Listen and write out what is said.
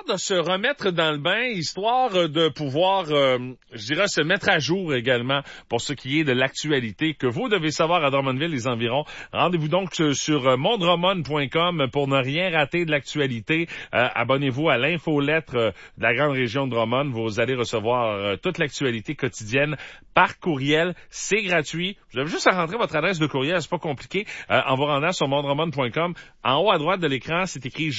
de se remettre dans le bain, histoire de pouvoir, je dirais, se mettre à jour également pour ce qui est de l'actualité que vous devez savoir à Drummondville, les environs. Rendez-vous donc sur mondrummond.com pour ne rien rater de l'actualité. Abonnez-vous à l'infolettre de la grande région de Drummond. Vous allez recevoir toute l'actualité quotidienne par courriel. C'est gratuit. Vous avez juste à rentrer votre adresse de courriel, c'est pas compliqué. En vous rendant sur mondrummond.com, en haut à droite de l'écran, c'est écrit